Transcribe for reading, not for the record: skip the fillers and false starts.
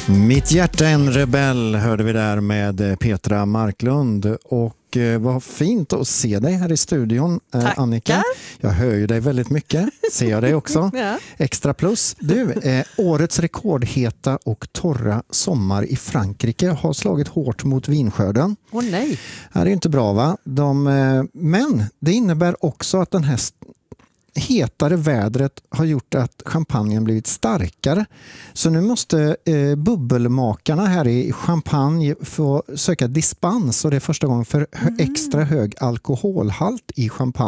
Mitt hjärta en rebell hörde vi där med Petra Marklund, och vad fint att se dig här i studion. Annika. Jag hör ju dig väldigt mycket, ser jag dig också. Ja. Extra plus. Du, årets rekordheta och torra sommar i Frankrike har slagit hårt mot vinskörden. Åh nej. Det är ju inte bra, va? Men det innebär också att den här hetare vädret har gjort att champagnen blivit starkare. Så nu måste bubbelmakarna här i champagne få söka dispens, och det är första gången för extra hög alkoholhalt i champagne.